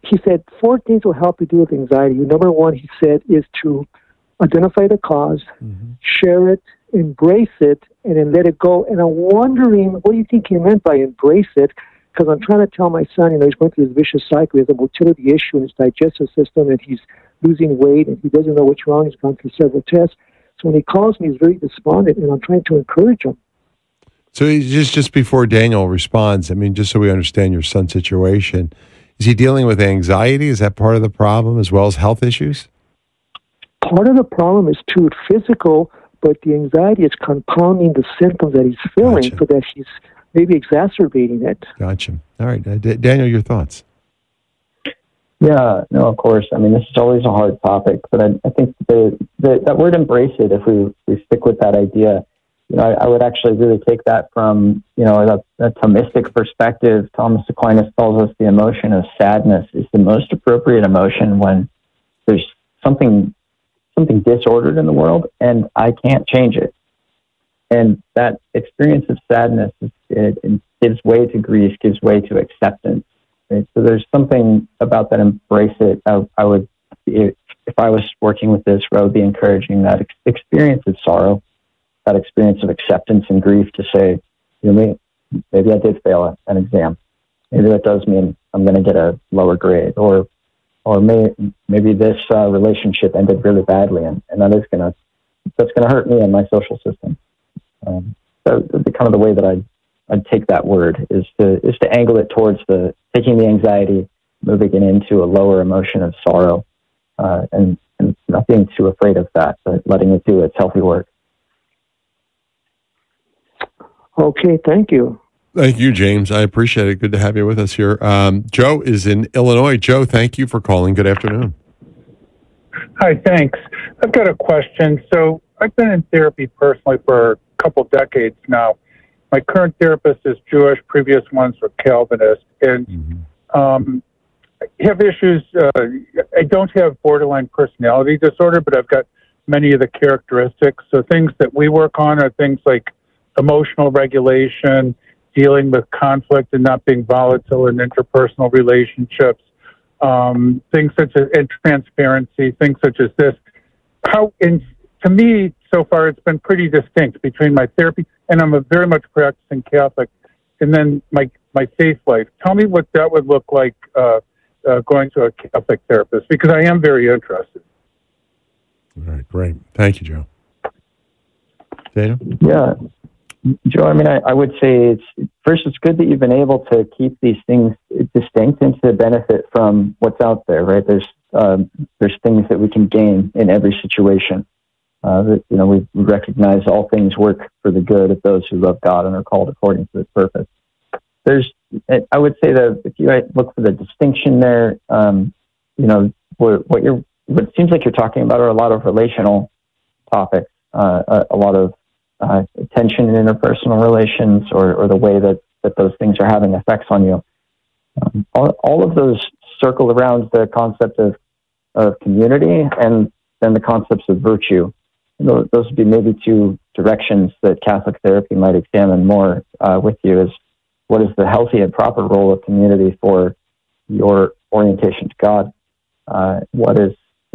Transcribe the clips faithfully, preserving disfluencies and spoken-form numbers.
he said four things will help you deal with anxiety. Number one, he said, is to identify the cause, mm-hmm. share it, embrace it, and then let it go. And I'm wondering, what do you think he meant by embrace it? Because I'm trying to tell my son, you know, he's going through this vicious cycle. He has a motility issue in his digestive system, and he's losing weight, and he doesn't know what's wrong. He's gone through several tests. So when he calls me, he's very despondent, and I'm trying to encourage him. So just just before Daniel responds, I mean, just so we understand your son's situation, is he dealing with anxiety? Is that part of the problem, as well as health issues? Part of the problem is, too, physical, but the anxiety is compounding the symptoms that he's feeling, Gotcha. so that he's maybe exacerbating it. Gotcha. All right. Uh, D- Daniel, your thoughts? Yeah, no, of course. I mean, this is always a hard topic, but I, I think the, the, that word embrace it, if we, we stick with that idea, you know, I, I would actually really take that from, you know, a, a Thomistic perspective. Thomas Aquinas tells us the emotion of sadness is the most appropriate emotion when there's something something disordered in the world and I can't change it. And that experience of sadness, is, it, it gives way to grief, gives way to acceptance. Right? So there's something about that embrace it. I, I would, if, if I was working with this, I would be encouraging that ex- experience of sorrow, that experience of acceptance and grief to say, you know, maybe, maybe I did fail an exam. Maybe that does mean I'm going to get a lower grade, or or may, maybe this uh, relationship ended really badly, and, and that is going to that's going to hurt me and my social system. Um, so the kind of the way that I'd, I'd take that word is to is to angle it towards the taking the anxiety, moving it into a lower emotion of sorrow, uh, and, and not being too afraid of that, but letting it do its healthy work. Okay, thank you. Thank you, James. I appreciate it. Good to have you with us here. Um, Joe is in Illinois. Joe, thank you for calling. Good afternoon. Hi, thanks. I've got a question. So I've been in therapy personally for a couple decades now. My current therapist is Jewish. Previous ones were Calvinist. And mm-hmm. um, I have issues. Uh, I don't have borderline personality disorder, but I've got many of the characteristics. So things that we work on are things like emotional regulation, dealing with conflict and not being volatile in interpersonal relationships, um, things such as and transparency, things such as this. How, in, to me, so far, it's been pretty distinct between my therapy, and I'm a very much practicing Catholic, and then my, my faith life. Tell me what that would look like uh, uh, going to a Catholic therapist, because I am very interested. All right, great. Thank you, Joe. Dana? Yeah. Joe, I mean, I, I would say it's first, it's good that you've been able to keep these things distinct and to benefit from what's out there, right? There's um, there's things that we can gain in every situation. Uh, that, you know, we, we recognize all things work for the good of those who love God and are called according to His purpose. There's, I would say that if you look for the distinction there, um, you know, what, what you're, what it seems like you're talking about are a lot of relational topics, uh, a, a lot of Uh, tension in interpersonal relations, or, or the way that, that those things are having effects on you. Um, all, all of those circle around the concept of, of community and then the concepts of virtue. You know, those would be maybe two directions that Catholic therapy might examine more uh, with you, is what is the healthy and proper role of community for your orientation to God? Uh, what is,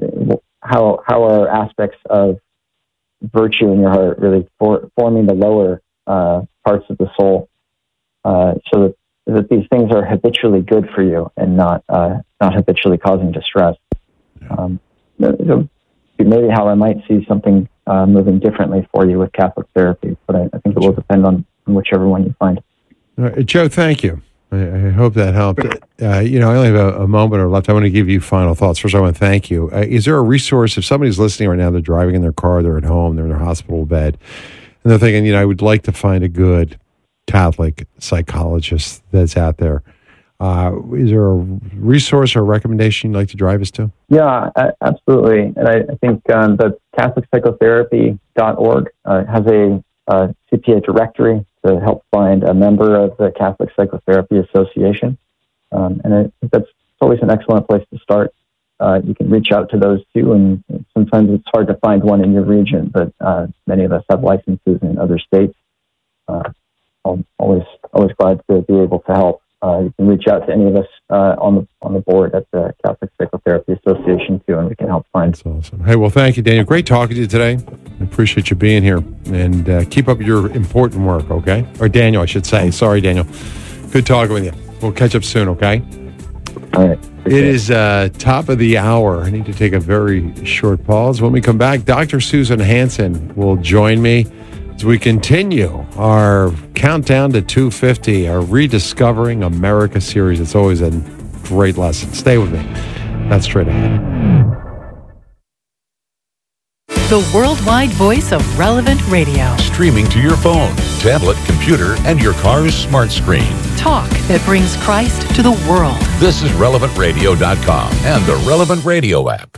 how, how are aspects of virtue in your heart really for, forming the lower uh, parts of the soul, uh, so that, that these things are habitually good for you and not uh, not habitually causing distress. Um, so maybe how I might see something uh, moving differently for you with Catholic therapy, but I, I think it will depend on, on whichever one you find. All right, Joe, thank you. I, I hope that helped. Uh, you know, I only have a, a moment or left. I want to give you final thoughts. First, I want to thank you. Uh, is there a resource, if somebody's listening right now, they're driving in their car, they're at home, they're in their hospital bed, and they're thinking, you know, I would like to find a good Catholic psychologist that's out there. Uh, is there a resource or a recommendation you'd like to drive us to? Yeah, absolutely. And I, I think um, the Catholic Psychotherapy dot org uh, has a uh, C P A directory to help find a member of the Catholic Psychotherapy Association. Um, and I think that's always an excellent place to start. Uh, you can reach out to those too, and sometimes it's hard to find one in your region, but uh, many of us have licenses in other states. Uh, I'm always, always glad to be able to help. uh, you can reach out to any of us uh, on the on the board at the Catholic Psychotherapy Association too, and we can help find. That's awesome. Hey, well, thank you, Daniel. Great talking to you today. I appreciate you being here, and uh, keep up your important work. Okay, or Daniel, I should say. Sorry, Daniel. Good talking with you. We'll catch up soon. Okay. All right. It is uh, top of the hour. I need to take a very short pause. When we come back, Doctor Susan Hansen will join me as we continue our countdown to two fifty, our Rediscovering America series. It's always a great lesson. Stay with me. That's straight ahead. The worldwide voice of Relevant Radio. Streaming to your phone, tablet, computer, and your car's smart screen. Talk that brings Christ to the world. This is relevant radio dot com and the Relevant Radio app.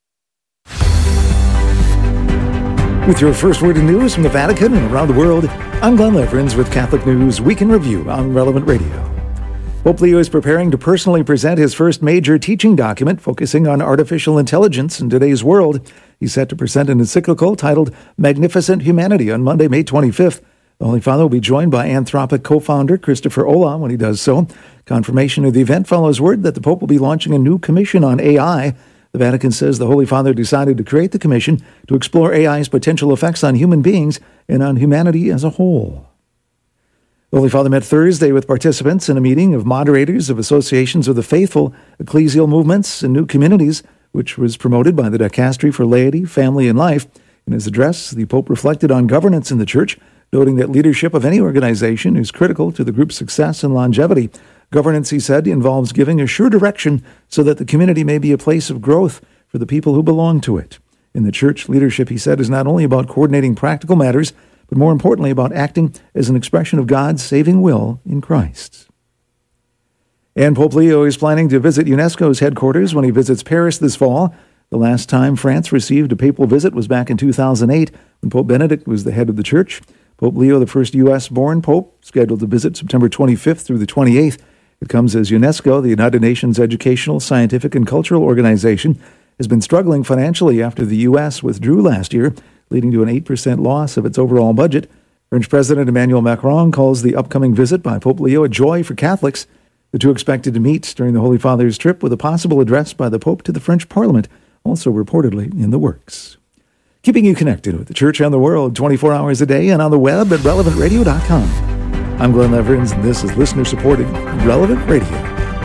With your first word in news from the Vatican and around the world, I'm Glenn Leverins with Catholic News Week in Review on Relevant Radio. Pope Leo is preparing to personally present his first major teaching document focusing on artificial intelligence in today's world. He's set to present an encyclical titled Magnificent Humanity on Monday, May twenty-fifth. The Holy Father will be joined by Anthropic co-founder Christopher Olah when he does so. Confirmation of the event follows word that the Pope will be launching a new commission on A I. The Vatican says the Holy Father decided to create the commission to explore A I's potential effects on human beings and on humanity as a whole. The Holy Father met Thursday with participants in a meeting of moderators of associations of the faithful, ecclesial movements, and new communities, which was promoted by the Dicastery for Laity, Family, and Life. In his address, the Pope reflected on governance in the Church, noting that leadership of any organization is critical to the group's success and longevity. Governance, he said, involves giving a sure direction so that the community may be a place of growth for the people who belong to it. In the Church, leadership, he said, is not only about coordinating practical matters, but more importantly about acting as an expression of God's saving will in Christ. And Pope Leo is planning to visit UNESCO's headquarters when he visits Paris this fall. The last time France received a papal visit was back in two thousand eight, when Pope Benedict was the head of the Church. Pope Leo, the first U S-born pope, scheduled to visit September twenty-fifth through the twenty-eighth. It comes as UNESCO, the United Nations Educational, Scientific, and Cultural Organization, has been struggling financially after the U S withdrew last year, leading to an eight percent loss of its overall budget. French President Emmanuel Macron calls the upcoming visit by Pope Leo a joy for Catholics. The two expected to meet during the Holy Father's trip with a possible address by the Pope to the French Parliament, also reportedly in the works. Keeping you connected with the Church and the world twenty-four hours a day and on the web at relevant radio dot com. I'm Glenn Leverins, and this is listener-supported Relevant Radio.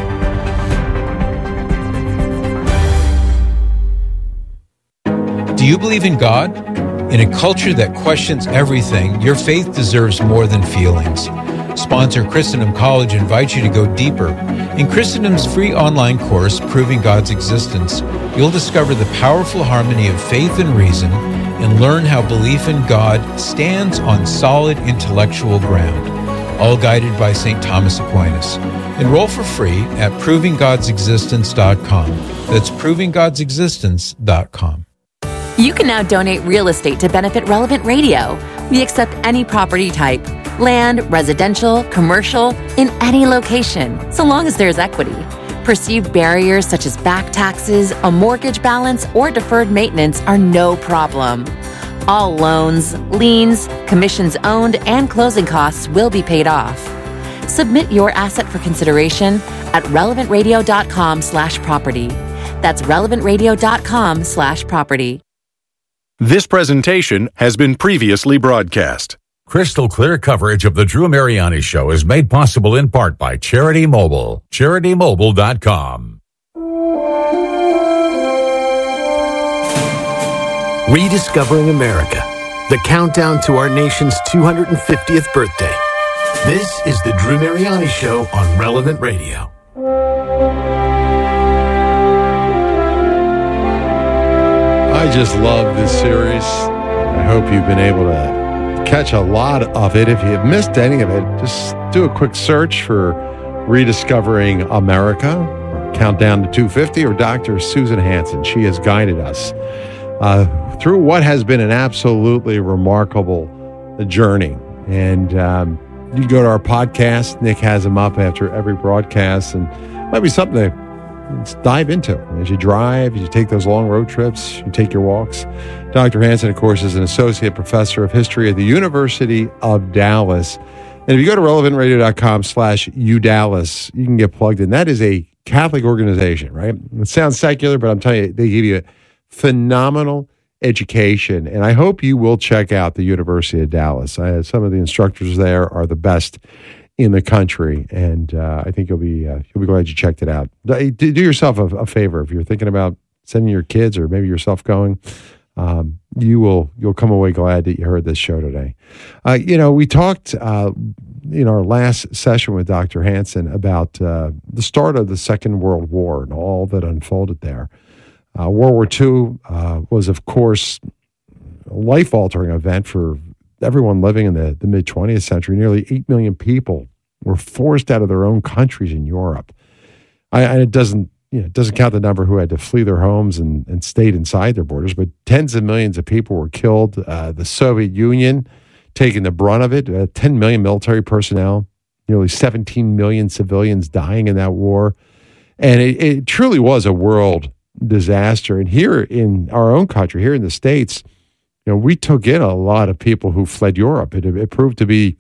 Do you believe in God? In a culture that questions everything, your faith deserves more than feelings. Sponsor Christendom College invites you to go deeper. In Christendom's free online course, Proving God's Existence, you'll discover the powerful harmony of faith and reason and learn how belief in God stands on solid intellectual ground, all guided by Saint Thomas Aquinas. Enroll for free at proving gods existence dot com. That's proving gods existence dot com. You can now donate real estate to benefit Relevant Radio. We accept any property type, land, residential, commercial, in any location, so long as there's equity. Perceived barriers such as back taxes, a mortgage balance, or deferred maintenance are no problem. All loans, liens, commissions owned, and closing costs will be paid off. Submit your asset for consideration at relevant radio dot com slash property. That's relevant radio dot com slash property. This presentation has been previously broadcast. Crystal clear coverage of the Drew Mariani Show is made possible in part by Charity Mobile. charity mobile dot com. Rediscovering America, the countdown to our nation's two hundred fiftieth birthday. This is the Drew Mariani Show on Relevant Radio. I just love this series. I hope you've been able to catch a lot of it. If you've missed any of it, just do a quick search for Rediscovering America, or Countdown to two fifty, or Doctor Susan Hansen. She has guided us uh, through what has been an absolutely remarkable journey. And um, you can go to our podcast. Nick has them up after every broadcast, and it might be something to let's dive into as you drive, as you take those long road trips, you take your walks. Doctor Hansen, of course, is an associate professor of history at the University of Dallas. And if you go to relevant radio dot com slash U Dallas, you can get plugged in. That is a Catholic organization, right? It sounds secular, but I'm telling you, they give you a phenomenal education. And I hope you will check out the University of Dallas. I, some of the instructors there are the best in the country, and uh, I think you'll be uh, you'll be glad you checked it out. Do, do yourself a, a favor if you're thinking about sending your kids or maybe yourself going. Um, you will you'll come away glad that you heard this show today. Uh, you know, we talked uh, in our last session with Doctor Hansen about uh, the start of the Second World War and all that unfolded there. Uh, World War Two uh, was, of course, a life-altering event for everyone living in the, the mid-twentieth century. Nearly eight million people were forced out of their own countries in Europe. I, and it doesn't, you know, it doesn't count the number who had to flee their homes and, and stayed inside their borders, but tens of millions of people were killed. Uh, the Soviet Union taking the brunt of it, uh, ten million military personnel, nearly seventeen million civilians dying in that war. And it, it truly was a world disaster. And here in our own country, here in the States, you know, we took in a lot of people who fled Europe. It, it proved to be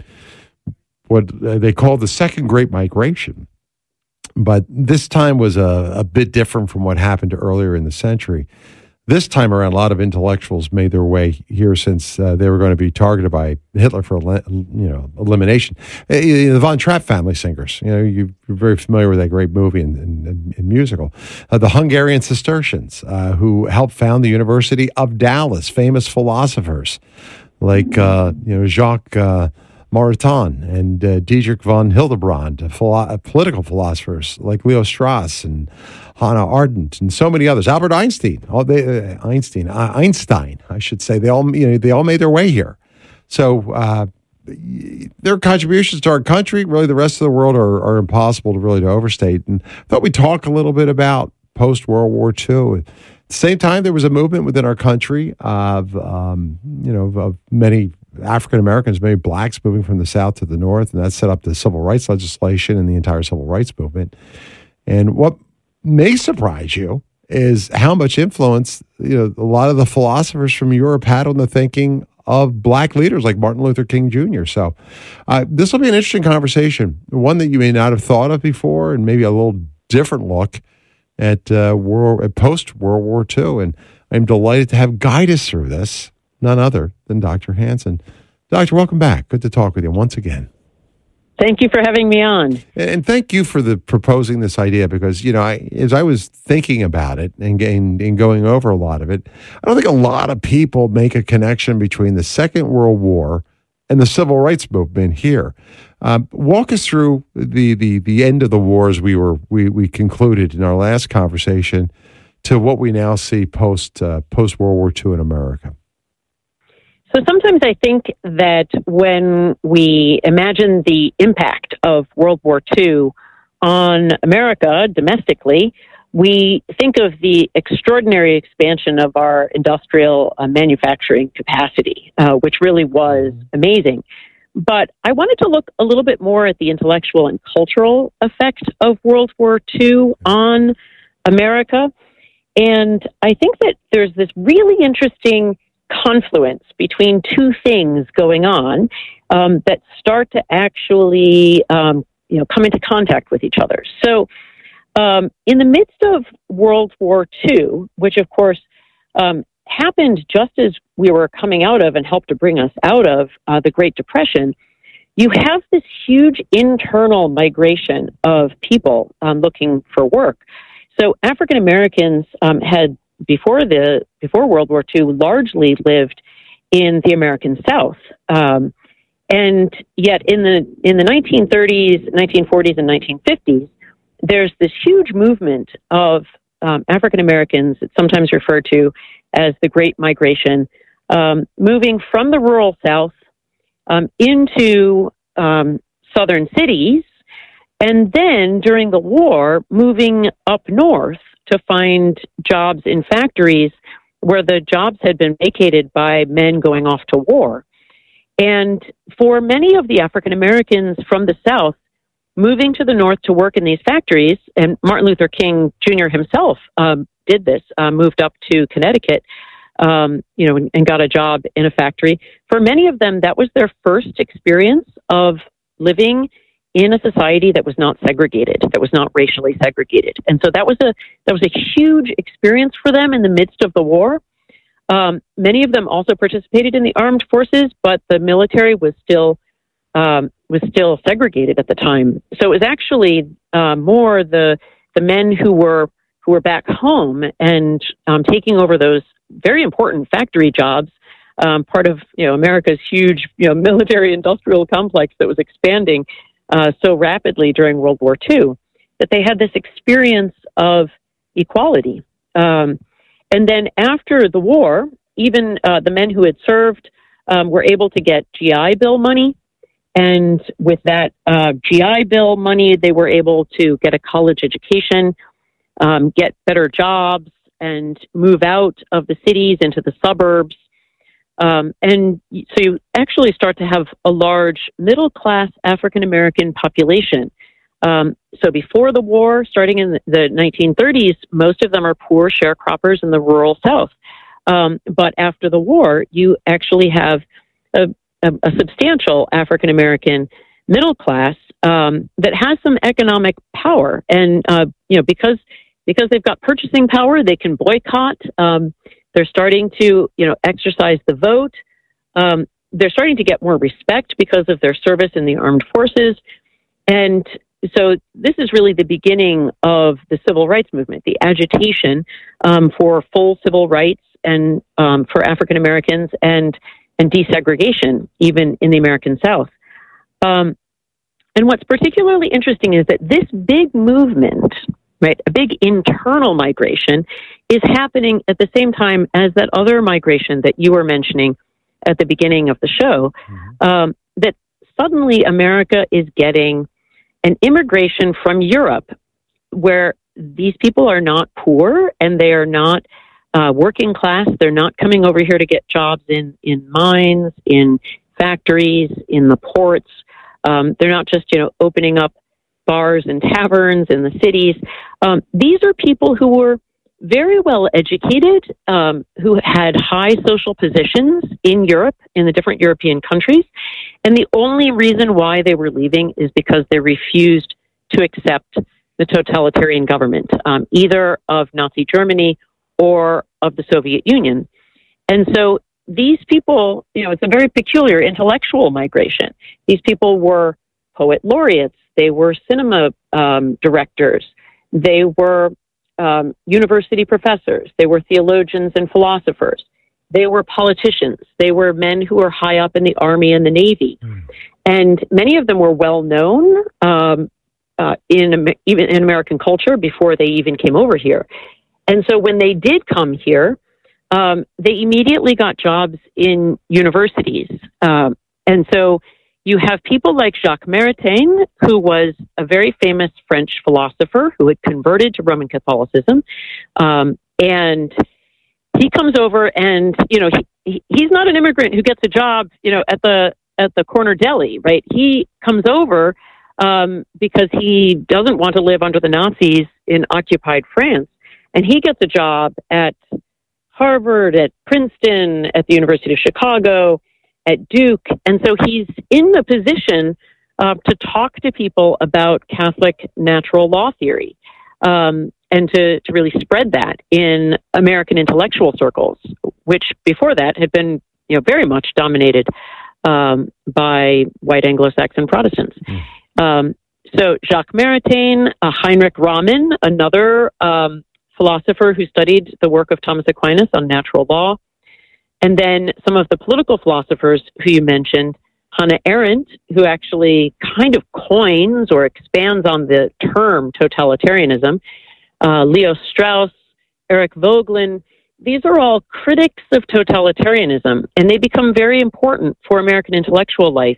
what they call the Second Great Migration. But this time was a, a bit different from what happened earlier in the century. This time around, a lot of intellectuals made their way here since uh, they were going to be targeted by Hitler for you know elimination. Uh, the Von Trapp family singers, you know, you're very familiar with that great movie and, and, and musical. Uh, the Hungarian Cistercians, uh, who helped found the University of Dallas, famous philosophers like uh, you know Jacques uh, Maritain and uh, Dietrich von Hildebrand, uh, philo- uh, political philosophers like Leo Strauss and Hannah Arendt and so many others. Albert Einstein, all they, uh, Einstein, uh, Einstein, I should say. They all, you know, they all made their way here. So uh, their contributions to our country, really, the rest of the world are, are impossible to really to overstate. And I thought we'd talk a little bit about post World War Two. At the same time, there was a movement within our country of, um, you know, of many African Americans, many blacks moving from the South to the North, and that set up the civil rights legislation and the entire civil rights movement. And what may surprise you is how much influence, you know, a lot of the philosophers from Europe had on the thinking of black leaders like Martin Luther King Junior So uh, this will be an interesting conversation, one that you may not have thought of before, and maybe a little different look at uh, world, at post-World War Two. And I'm delighted to have guide us through this, none other than Doctor Hansen. Doctor, welcome back. Good to talk with you once again. Thank you for having me on. And thank you for the proposing this idea because, you know, I, as I was thinking about it and, and, and going over a lot of it, I don't think a lot of people make a connection between the Second World War and the civil rights movement here. Um, walk us through the, the, the end of the wars we were we, we concluded in our last conversation to what we now see post uh, post World War Two in America. So sometimes I think that when we imagine the impact of World War Two on America domestically, we think of the extraordinary expansion of our industrial uh, manufacturing capacity, uh, which really was amazing. But I wanted to look a little bit more at the intellectual and cultural effect of World War Two on America. And I think that there's this really interesting confluence between two things going on um, that start to actually um, you know, come into contact with each other. So um, in the midst of World War Two, which of course um, happened just as we were coming out of and helped to bring us out of uh, the Great Depression, you have this huge internal migration of people um, looking for work. So African Americans um, had before the before World War Two largely lived in the American South, um, and yet in the in the nineteen thirties, nineteen forties, and nineteen fifties, there's this huge movement of um, African Americans. It's sometimes referred to as the Great Migration, um, moving from the rural South um, into um, southern cities, and then during the war, moving up north to find jobs in factories where the jobs had been vacated by men going off to war. And for many of the African Americans from the South, moving to the North to work in these factories, and Martin Luther King Junior himself um, did this, uh, moved up to Connecticut, um, you know, and, and got a job in a factory. For many of them, that was their first experience of living in a society that was not segregated, that was not racially segregated. And so that was a that was a huge experience for them in the midst of the war. Um, many of them also participated in the armed forces, but the military was still um, was still segregated at the time. So it was actually uh, more the the men who were who were back home and um, taking over those very important factory jobs, um, part of you know America's huge you know military industrial complex that was expanding uh, so rapidly during World War Two, that they had this experience of equality. Um, and then after the war, even uh, the men who had served um, were able to get G I Bill money. And with that uh, G I Bill money, they were able to get a college education, um, get better jobs, and move out of the cities into the suburbs. Um, and so you actually start to have a large middle-class African-American population. Um, so before the war, starting in the nineteen thirties, most of them are poor sharecroppers in the rural South. Um, but after the war, you actually have a, a, a substantial African-American middle class um, that has some economic power. And, uh, you know, because because they've got purchasing power, they can boycott. Um, they're starting to, you know, exercise the vote. Um, they're starting to get more respect because of their service in the armed forces. And so this is really the beginning of the civil rights movement, the agitation um, for full civil rights and um, for African Americans and and desegregation, even in the American South. Um, and what's particularly interesting is that this big movement, right, a big internal migration, is happening at the same time as that other migration that you were mentioning at the beginning of the show, mm-hmm. um, that suddenly America is getting an immigration from Europe where these people are not poor and they are not uh, working class. They're not coming over here to get jobs in, in mines, in factories, in the ports. Um, they're not just, you know, opening up bars and taverns in the cities. Um, these are people who were very well educated, um, who had high social positions in Europe, in the different European countries. And the only reason why they were leaving is because they refused to accept the totalitarian government, um, either of Nazi Germany or of the Soviet Union. And so these people, you know, it's a very peculiar intellectual migration. These people were poet laureates. They were cinema um, directors. They were um, university professors. They were theologians and philosophers. They were politicians. They were men who were high up in the Army and the Navy. Mm. And many of them were well known um, uh, in even in American culture before they even came over here. And so when they did come here, um, they immediately got jobs in universities. Um, and so you have people like Jacques Maritain, who was a very famous French philosopher who had converted to Roman Catholicism. Um, and he comes over and, you know, he, he's not an immigrant who gets a job, you know, at the at the corner deli, right? He comes over um, because he doesn't want to live under the Nazis in occupied France. And he gets a job at Harvard, at Princeton, at the University of Chicago, at Duke. And so he's in the position uh, to talk to people about Catholic natural law theory um, and to, to really spread that in American intellectual circles, which before that had been, you know, very much dominated um, by white Anglo-Saxon Protestants. Mm. Um, so Jacques Maritain, uh, Heinrich Raman, another um, philosopher who studied the work of Thomas Aquinas on natural law. And then some of the political philosophers who you mentioned, Hannah Arendt, who actually kind of coins or expands on the term totalitarianism, uh, Leo Strauss, Eric Voegelin. These are all critics of totalitarianism, and they become very important for American intellectual life.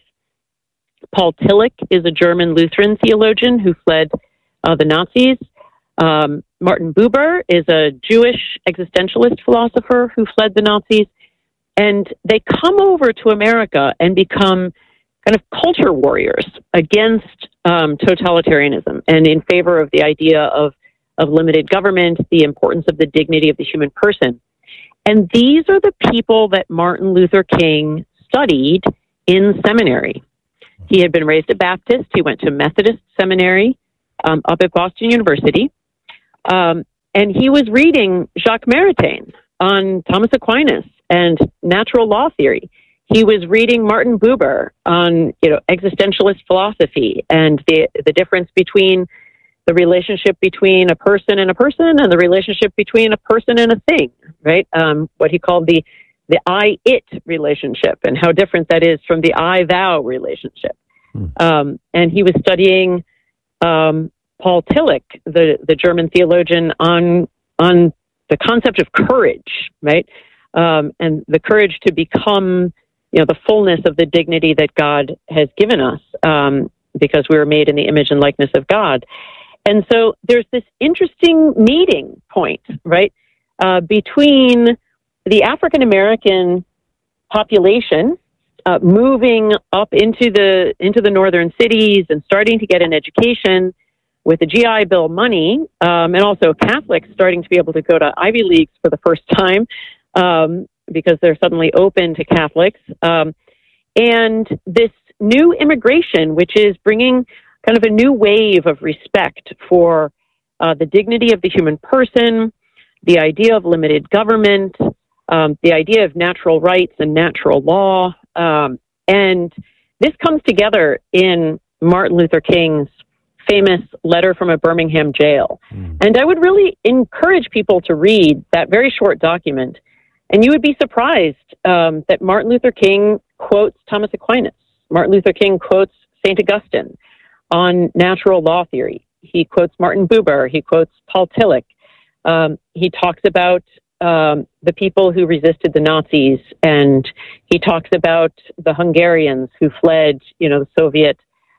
Paul Tillich is a German Lutheran theologian who fled uh, the Nazis. Um, Martin Buber is a Jewish existentialist philosopher who fled the Nazis. And they come over to America and become kind of culture warriors against um, totalitarianism and in favor of the idea of, of limited government, the importance of the dignity of the human person. And these are the people that Martin Luther King studied in seminary. He had been raised a Baptist. He went to Methodist Seminary um, up at Boston University. Um, and he was reading Jacques Maritain on Thomas Aquinas and natural law theory. He was reading Martin Buber on, you know, existentialist philosophy and the the difference between the relationship between a person and a person and the relationship between a person and a thing, right? Um, what he called the the I-it relationship and how different that is from the I-thou relationship. Hmm. Um, and he was studying um, Paul Tillich, the, the German theologian, on on the concept of courage, right? Um, and the courage to become, you know, the fullness of the dignity that God has given us, um, because we were made in the image and likeness of God. And so there's this interesting meeting point, right, uh, between the African American population uh, moving up into the into the northern cities and starting to get an education with the G I Bill money, um, and also Catholics starting to be able to go to Ivy Leagues for the first time um, because they're suddenly open to Catholics, um, and this new immigration, which is bringing kind of a new wave of respect for uh, the dignity of the human person, the idea of limited government, um, the idea of natural rights and natural law. Um, and this comes together in Martin Luther King's famous letter from a Birmingham jail. Mm. And I would really encourage people to read that very short document. And you would be surprised um, that Martin Luther King quotes Thomas Aquinas. Martin Luther King quotes Saint Augustine on natural law theory. He quotes Martin Buber. He quotes Paul Tillich. Um, he talks about um, the people who resisted the Nazis, and he talks about the Hungarians who fled, you know, the Soviet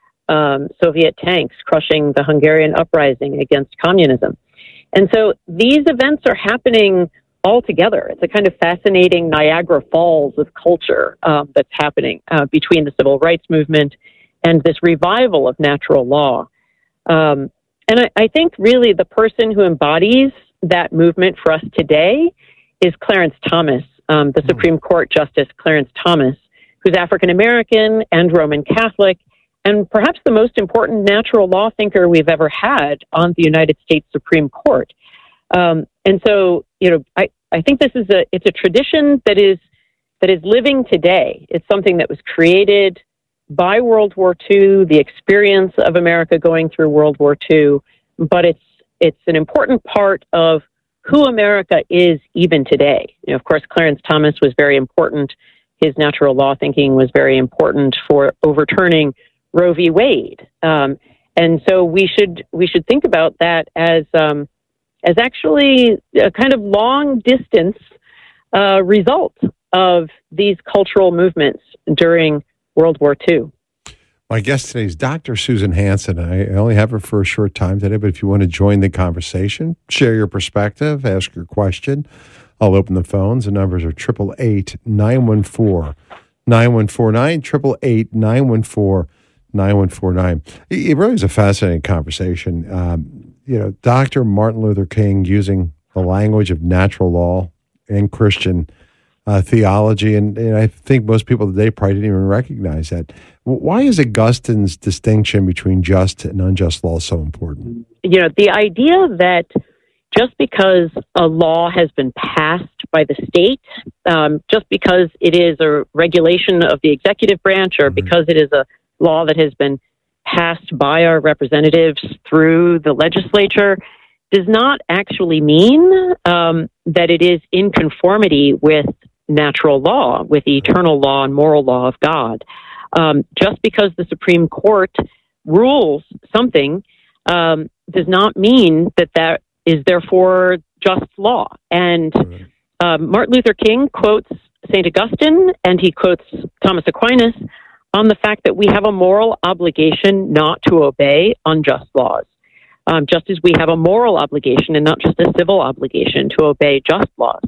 um, Soviet tanks crushing the Hungarian uprising against communism. And so these events are happening all together. It's a kind of fascinating Niagara Falls of culture um, that's happening uh, between the civil rights movement and this revival of natural law. Um, and I, I think really the person who embodies that movement for us today is Clarence Thomas, um, the Supreme Court Justice Clarence Thomas, who's African-American and Roman Catholic, and perhaps the most important natural law thinker we've ever had on the United States Supreme Court. Um, and so, you know, I, I think this is a, it's a tradition that is, that is living today. It's something that was created by World War Two, the experience of America going through World War Two, but it's it's an important part of who America is even today. You know, of course, Clarence Thomas was very important. His natural law thinking was very important for overturning Roe v. Wade, um, and so we should we should think about that as um, as actually a kind of long distance uh, result of these cultural movements during World War Two. My guest today is Doctor Susan Hansen. I only have her for a short time today, but if you want to join the conversation, share your perspective, ask your question, I'll open the phones. The numbers are eight eight eight, nine one four, nine one four nine, eight eight eight, nine one four, nine one four nine. It really is a fascinating conversation. Um, you know, Doctor Martin Luther King using the language of natural law and Christian Uh, theology, and, and I think most people today probably didn't even recognize that. Why is Augustine's distinction between just and unjust law so important? You know, the idea that just because a law has been passed by the state, um, just because it is a regulation of the executive branch, or mm-hmm. because it is a law that has been passed by our representatives through the legislature, does not actually mean um, that it is in conformity with natural law, with the eternal law and moral law of God. Um, just because the Supreme Court rules something um, does not mean that that is therefore just law. And um, Martin Luther King quotes Saint Augustine, and he quotes Thomas Aquinas on the fact that we have a moral obligation not to obey unjust laws, um, just as we have a moral obligation and not just a civil obligation to obey just laws.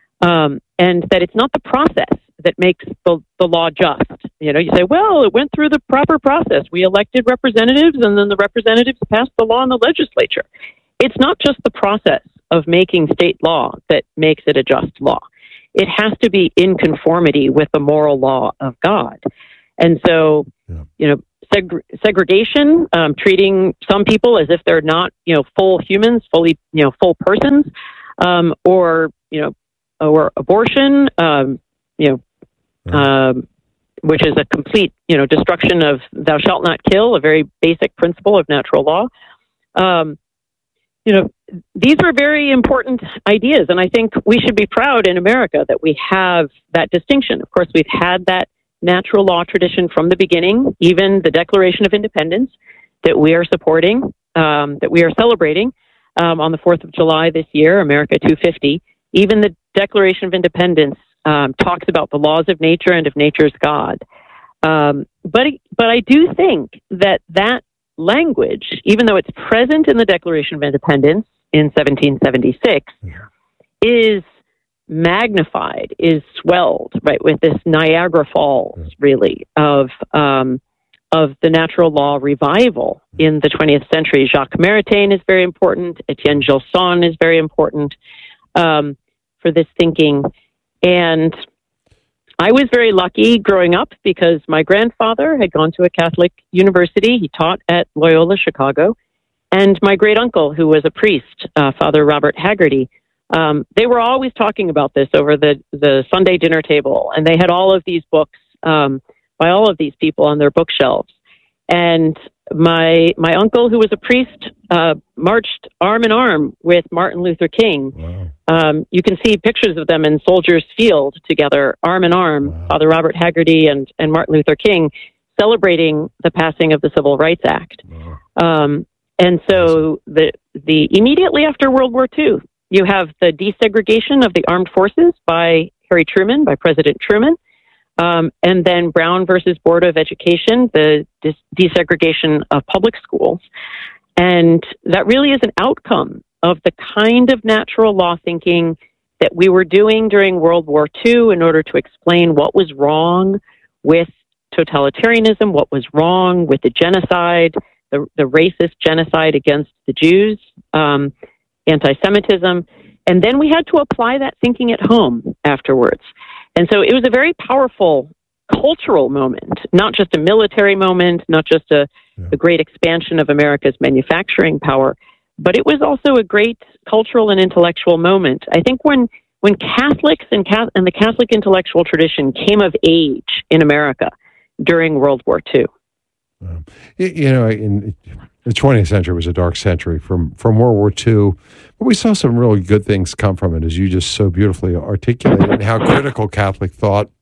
Um, and that it's not the process that makes the, the law just. You know, you say, well, it went through the proper process. We elected representatives, and then the representatives passed the law in the legislature. It's not just the process of making state law that makes it a just law. It has to be in conformity with the moral law of God. And so yeah. you know, seg- segregation, um, treating some people as if they're not, you know, full humans, fully, you know, full persons, um, or, you know, or abortion, um, you know, right. um, which is a complete, you know, destruction of thou shalt not kill, a very basic principle of natural law. Um, you know, these are very important ideas, and I think we should be proud in America that we have that distinction. Of course, we've had that natural law tradition from the beginning, even the Declaration of Independence that we are supporting, um, that we are celebrating um, on the fourth of July this year, America two fifty. Even the Declaration of Independence um, talks about the laws of nature and of nature's God. Um, but, but I do think that that language, even though it's present in the Declaration of Independence in seventeen seventy-six, yeah. is magnified, is swelled, right, with this Niagara Falls, yeah. really, of um, of the natural law revival in the twentieth century. Jacques Maritain is very important. Etienne Gilson is very important um, for this thinking. And I was very lucky growing up because my grandfather had gone to a Catholic university. He taught at Loyola Chicago. And my great uncle, who was a priest, uh, Father Robert Haggerty, um, they were always talking about this over the, the Sunday dinner table. And they had all of these books um, by all of these people on their bookshelves. And my my uncle, who was a priest, uh, marched arm in arm with Martin Luther King. Wow. Um, you can see pictures of them in Soldiers Field together, arm in arm, wow. Father Robert Haggerty and, and Martin Luther King, celebrating the passing of the Civil Rights Act. Wow. Um, and so the the immediately after World War Two, you have the desegregation of the armed forces by Harry Truman, by President Truman. Um, and then Brown versus Board of Education, the dis- desegregation of public schools. And that really is an outcome of the kind of natural law thinking that we were doing during World War Two in order to explain what was wrong with totalitarianism, what was wrong with the genocide, the, the racist genocide against the Jews, um, anti-Semitism. And then we had to apply that thinking at home afterwards. And so it was a very powerful cultural moment, not just a military moment, not just a, yeah. a great expansion of America's manufacturing power, but it was also a great cultural and intellectual moment. I think when when Catholics and, and the Catholic intellectual tradition came of age in America during World War Two. Um, you know, in the twentieth century was a dark century from, from World War Two, but we saw some really good things come from it, as you just so beautifully articulated, and how critical Catholic thought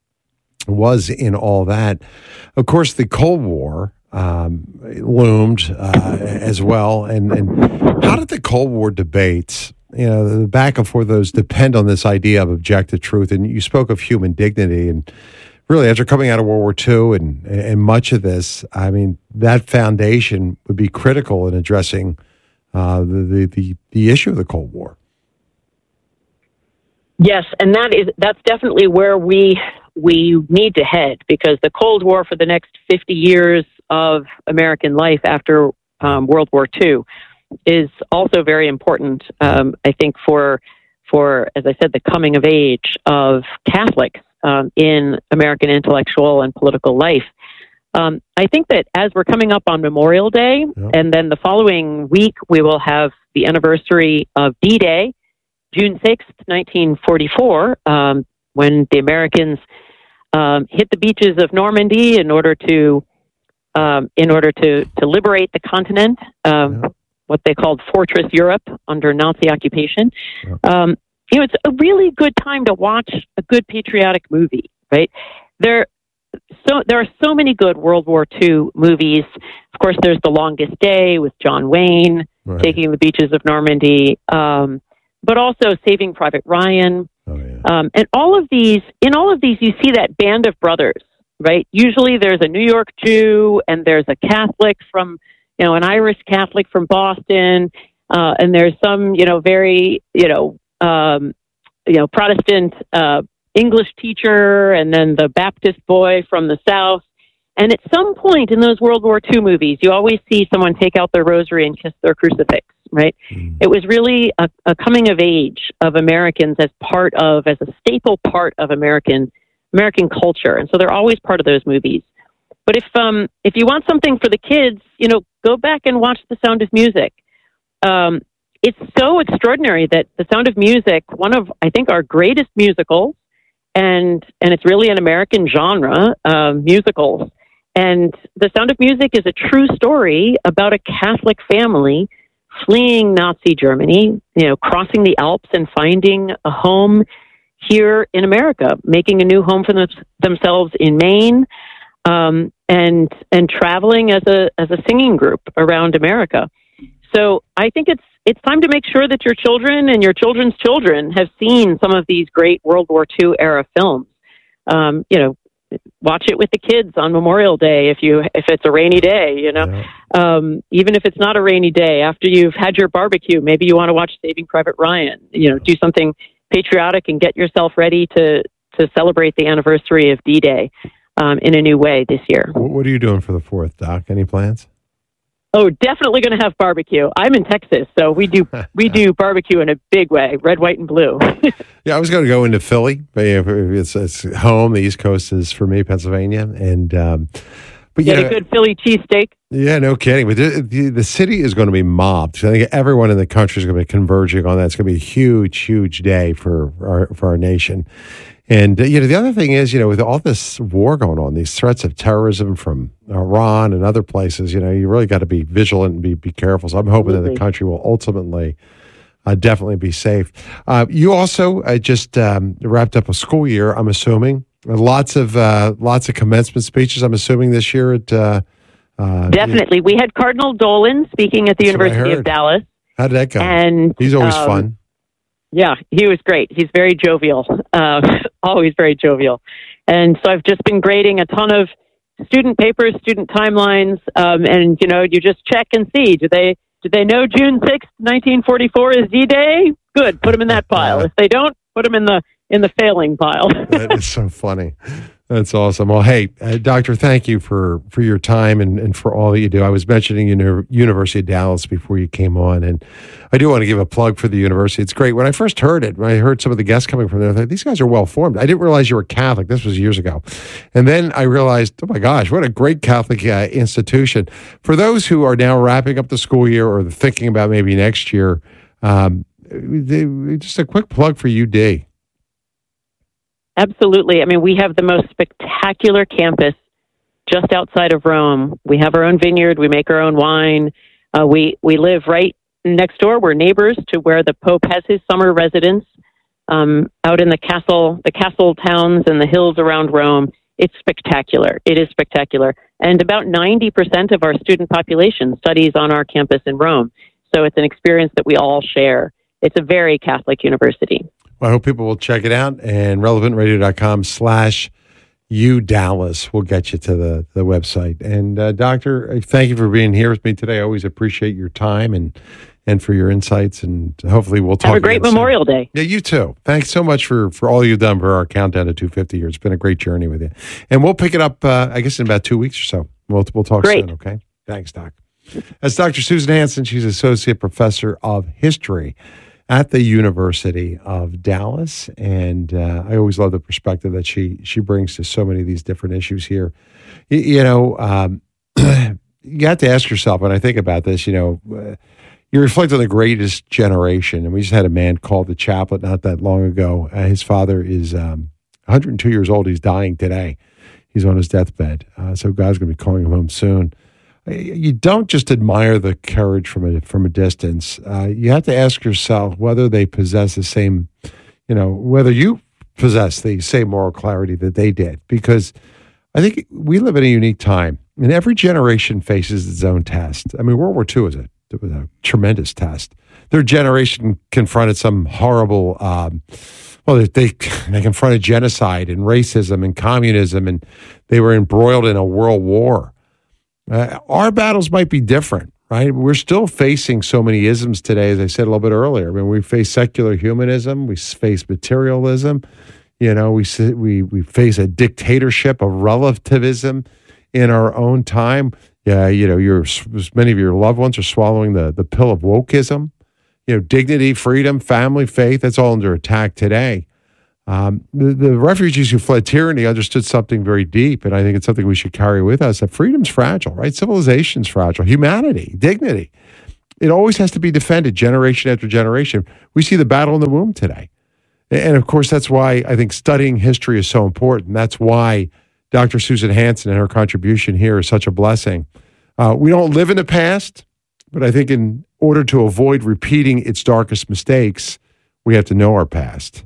was in all that. Of course, the Cold War um, loomed uh, as well, and, and how did the Cold War debates, you know, the back and forth, those depend on this idea of objective truth? And you spoke of human dignity, and really, after coming out of World War Two and, and much of this, I mean, that foundation would be critical in addressing uh, the, the, the, the issue of the Cold War. Yes, and that is that's definitely where we we need to head, because the Cold War for the next fifty years of American life after um, World War Two is also very important, um, I think, for, for, as I said, the coming of age of Catholics Um, in American intellectual and political life. Um, I think that as we're coming up on Memorial Day, yep. and then the following week, we will have the anniversary of D-Day, June sixth, nineteen forty-four, um, when the Americans um, hit the beaches of Normandy in order to um, in order to, to liberate the continent, um, yep. what they called Fortress Europe under Nazi occupation. Yep. Um, You know, it's a really good time to watch a good patriotic movie, right? There, so there are so many good World War Two movies. Of course, there's The Longest Day with John Wayne right. taking the beaches of Normandy, um, but also Saving Private Ryan, oh, yeah. um, and all of these. In all of these, you see that band of brothers, right? Usually, there's a New York Jew, and there's a Catholic from, you know, an Irish Catholic from Boston, uh, and there's some, you know, very, you know. Um, you know, Protestant uh, English teacher, and then the Baptist boy from the South. And at some point in those World War Two movies, you always see someone take out their rosary and kiss their crucifix, right? Mm. It was really a, a coming of age of Americans as part of, as a staple part of American American culture. And so they're always part of those movies. But if um, if you want something for the kids, you know, go back and watch The Sound of Music. Um, it's so extraordinary that The Sound of Music, one of, I think, our greatest musicals, and and it's really an American genre, uh, musicals. And The Sound of Music is a true story about a Catholic family fleeing Nazi Germany, you know, crossing the Alps and finding a home here in America, making a new home for them, themselves in Maine, um, and and traveling as a as a singing group around America. So I think it's it's time to make sure that your children and your children's children have seen some of these great World War Two era films. Um, you know, watch it with the kids on Memorial Day if you if it's a rainy day. You know, yeah. um, even if it's not a rainy day, after you've had your barbecue, maybe you want to watch Saving Private Ryan. You know, do something patriotic and get yourself ready to to celebrate the anniversary of D-Day um, in a new way this year. What are you doing for the fourth, Doc? Any plans? Oh, definitely going to have barbecue. I'm in Texas, so we do we do barbecue in a big way, red, white, and blue. Yeah, I was going to go into Philly, but it's, it's home. The East Coast is for me, Pennsylvania, and um, but get you know, a good Philly cheesesteak. Yeah, no kidding. But the, the, the city is going to be mobbed. I think everyone in the country is going to be converging on that. It's going to be a huge, huge day for our for our nation. And, uh, you know, the other thing is, you know, with all this war going on, these threats of terrorism from Iran and other places, you know, you really got to be vigilant and be, be careful. So I'm hoping Absolutely. that the country will ultimately uh, definitely be safe. Uh, you also uh, just um, wrapped up a school year, I'm assuming. Lots of uh, lots of commencement speeches, I'm assuming, this year at... Uh, uh, Definitely. You know, we had Cardinal Dolan speaking at the University of Dallas. How did that go? And, He's always um, fun. Yeah, he was great. He's very jovial, uh, always very jovial. And so I've just been grading a ton of student papers, student timelines, um, and, you know, you just check and see. Do they do they know June sixth, nineteen forty-four is D-Day? Good, put them in that pile. If they don't, put them in the in the failing pile. That is so funny. That's awesome. Well, hey, uh, Doctor, thank you for, for your time and, and for all that you do. I was mentioning Uni- University of Dallas before you came on, and I do want to give a plug for the university. It's great. When I first heard it, when I heard some of the guests coming from there, I thought, these guys are well-formed. I didn't realize you were Catholic. This was years ago. And then I realized, oh, my gosh, what a great Catholic uh, institution. For those who are now wrapping up the school year or thinking about maybe next year, um, they, just a quick plug for U D. Absolutely. I mean, we have the most spectacular campus just outside of Rome. We have our own vineyard. We make our own wine. Uh, we we live right next door. We're neighbors to where the Pope has his summer residence, um, out in the castle, the castle towns and the hills around Rome. It's spectacular. It is spectacular. And about ninety percent of our student population studies on our campus in Rome. So it's an experience that we all share. It's a very Catholic university. Well, I hope people will check it out, and relevantradio.com slash UDallas will get you to the, the website. And uh, Doctor, thank you for being here with me today. I always appreciate your time and and for your insights, and hopefully we'll talk. Have a great Memorial soon. Day. Yeah, you too. Thanks so much for, for all you've done for our countdown to two fifty years. It's been a great journey with you. And we'll pick it up, uh, I guess, in about two weeks or so. We'll, we'll talk great. soon, okay? Thanks, Doc. That's Doctor Susan Hansen. She's Associate Professor of History at the University of Dallas. And uh, I always love the perspective that she she brings to so many of these different issues here. You, you know, um, you have to ask yourself, when I think about this, you know, uh, you reflect on the greatest generation. And we just had a man called the chaplain not that long ago. Uh, his father is um, one hundred two years old. He's dying today. He's on his deathbed. Uh, so God's going to be calling him home soon. You don't just admire the courage from a from a distance. Uh, you have to ask yourself whether they possess the same, you know, whether you possess the same moral clarity that they did. Because I think we live in a unique time, and every generation faces its own test. I mean, World War Two was a, it was a tremendous test. Their generation confronted some horrible, um, well, they, they they confronted genocide and racism and communism, and they were embroiled in a world war. Uh, our battles might be different, right? We're still facing so many isms today, as I said a little bit earlier. I mean, we face secular humanism, we face materialism, you know, we we we face a dictatorship of relativism in our own time. Yeah, you know, your many of your loved ones are swallowing the the pill of wokeism. You know, dignity, freedom, family, faith, that's all under attack today. Um, the, the refugees who fled tyranny understood something very deep, and I think it's something we should carry with us, that freedom's fragile, right? Civilization's fragile. Humanity, dignity. It always has to be defended generation after generation. We see the battle in the womb today. And, of course, that's why I think studying history is so important. That's why Doctor Susan Hansen and her contribution here is such a blessing. Uh, we don't live in the past, but I think in order to avoid repeating its darkest mistakes, we have to know our past.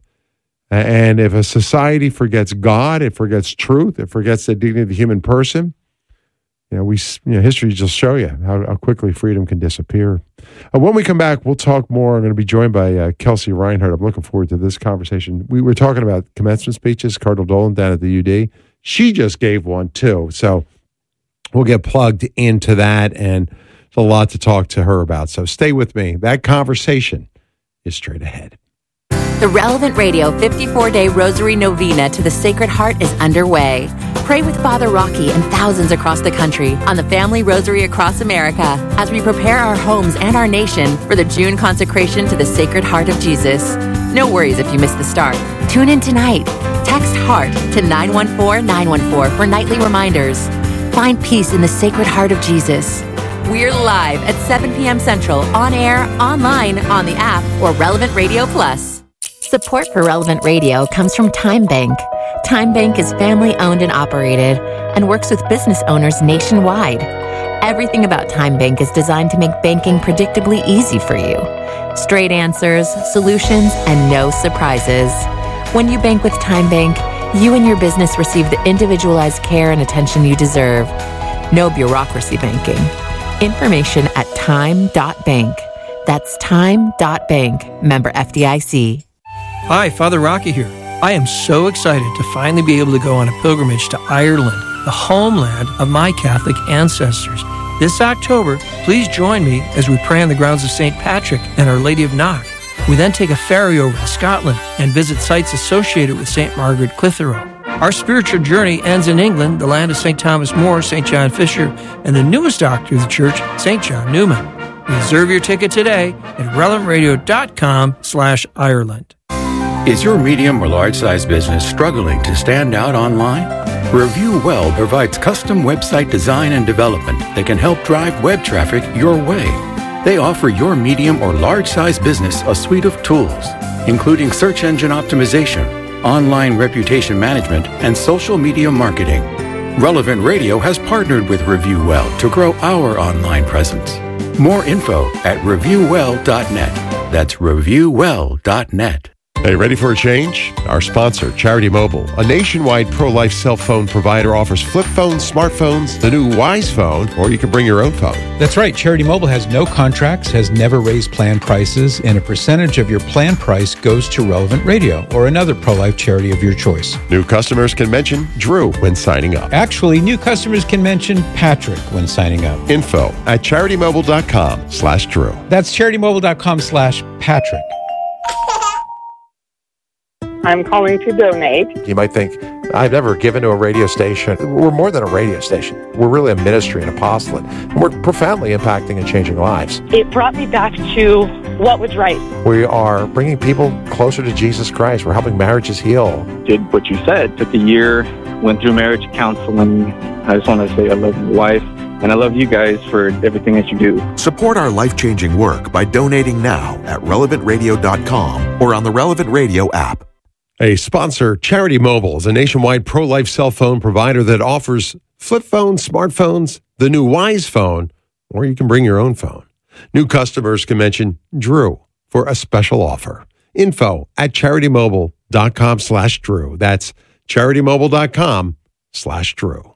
And if a society forgets God, it forgets truth, it forgets the dignity of the human person, you know, we, you know, history just show you how, how quickly freedom can disappear. Uh, when we come back, we'll talk more. I'm going to be joined by uh, Kelsey Reinhardt. I'm looking forward to this conversation. We were talking about commencement speeches, Cardinal Dolan down at the U D. She just gave one too. So we'll get plugged into that, and there's a lot to talk to her about. So stay with me. That conversation is straight ahead. The Relevant Radio fifty-four day Rosary Novena to the Sacred Heart is underway. Pray with Father Rocky and thousands across the country on the Family Rosary across America as we prepare our homes and our nation for the June consecration to the Sacred Heart of Jesus. No worries if you miss the start. Tune in tonight. Text HEART to nine one four nine one four for nightly reminders. Find peace in the Sacred Heart of Jesus. We're live at seven p.m. Central, on air, online, on the app, or Relevant Radio Plus. Support for Relevant Radio comes from Time Bank. Time Bank is family-owned and operated and works with business owners nationwide. Everything about Time Bank is designed to make banking predictably easy for you. Straight answers, solutions, and no surprises. When you bank with Time Bank, you and your business receive the individualized care and attention you deserve. No bureaucracy banking. Information at time dot bank. That's time dot bank. Member F D I C. Hi, Father Rocky here. I am so excited to finally be able to go on a pilgrimage to Ireland, the homeland of my Catholic ancestors. This October, please join me as we pray on the grounds of Saint Patrick and Our Lady of Knock. We then take a ferry over to Scotland and visit sites associated with Saint Margaret Clitheroe. Our spiritual journey ends in England, the land of Saint Thomas More, Saint John Fisher, and the newest doctor of the church, Saint John Newman. Reserve your ticket today at relevant radio dot com slash Ireland. Is your medium or large size business struggling to stand out online? Review Well provides custom website design and development that can help drive web traffic your way. They offer your medium or large size business a suite of tools, including search engine optimization, online reputation management, and social media marketing. Relevant Radio has partnered with Review Well to grow our online presence. More info at review well dot net. That's review well dot net. Hey, ready for a change? Our sponsor, Charity Mobile, a nationwide pro-life cell phone provider, offers flip phones, smartphones, the new Wise Phone, or you can bring your own phone. That's right. Charity Mobile has no contracts, has never raised plan prices, and a percentage of your plan price goes to Relevant Radio or another pro-life charity of your choice. New customers can mention Drew when signing up. Actually, new customers can mention Patrick when signing up. Info at charity mobile dot com slash Drew. That's charity mobile dot com slash Patrick. I'm calling to donate. You might think, I've never given to a radio station. We're more than a radio station. We're really a ministry, an apostolate. And we're profoundly impacting and changing lives. It brought me back to what was right. We are bringing people closer to Jesus Christ. We're helping marriages heal. Did what you said. Took a year, went through marriage counseling. I just want to say I love my wife. And I love you guys for everything that you do. Support our life-changing work by donating now at relevant radio dot com or on the Relevant Radio app. A sponsor, Charity Mobile, is a nationwide pro-life cell phone provider that offers flip phones, smartphones, the new Wise Phone, or you can bring your own phone. New customers can mention Drew for a special offer. Info at charity mobile dot com slash Drew. That's charity mobile dot com slash Drew.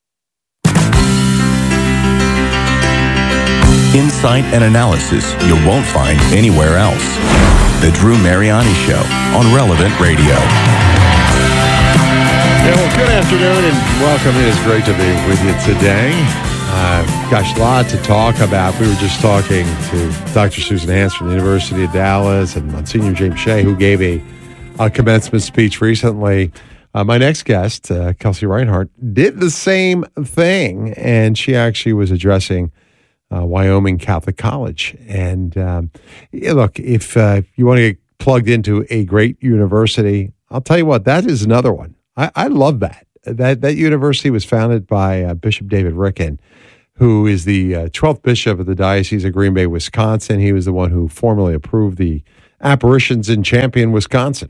Insight and analysis you won't find anywhere else. The Drew Mariani Show on Relevant Radio. Yeah, well, good afternoon and welcome. It is great to be with you today. Uh, gosh, a lot to talk about. We were just talking to Doctor Susan Hansen from the University of Dallas and Monsignor James Shea, who gave a, a commencement speech recently. Uh, my next guest, uh, Kelsey Reinhardt, did the same thing, and she actually was addressing Uh, Wyoming Catholic College. And um, yeah, look, if uh, you want to get plugged into a great university, I'll tell you what, that is another one. I, I love that. That that university was founded by uh, Bishop David Ricken, who is the uh, twelfth bishop of the Diocese of Green Bay, Wisconsin. He was the one who formally approved the apparitions in Champion, Wisconsin.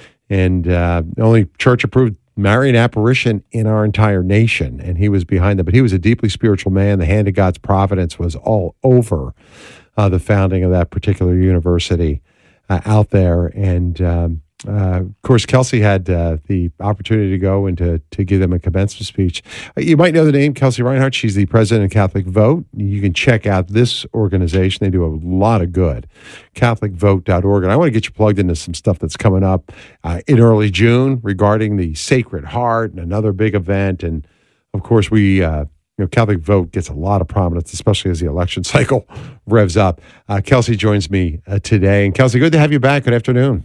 And uh, the only church-approved Marian apparition in our entire nation. And he was behind them. But he was a deeply spiritual man. The hand of God's providence was all over uh, the founding of that particular university uh, out there. And um, Uh, of course, Kelsey had uh, the opportunity to go and to, to give them a commencement speech. Uh, you might know the name, Kelsey Reinhardt. She's the president of Catholic Vote. You can check out this organization. They do a lot of good, catholic vote dot org. And I want to get you plugged into some stuff that's coming up uh, in early June regarding the Sacred Heart and another big event. And, of course, we... Uh, You know, Catholic Vote gets a lot of prominence, especially as the election cycle revs up. Uh, Kelsey joins me uh, today. And, Kelsey, good to have you back. Good afternoon.